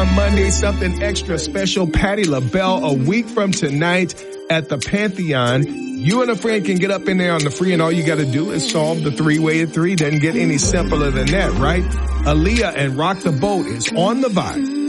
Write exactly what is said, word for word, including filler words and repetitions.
on Monday, something extra special. Patti LaBelle, a week from tonight at the Pantheon. You and a friend can get up in there on the free, and all you got to do is solve the three-way at three. Doesn't get any simpler than that, right? Aaliyah and Rock the Boat is on the Vibe.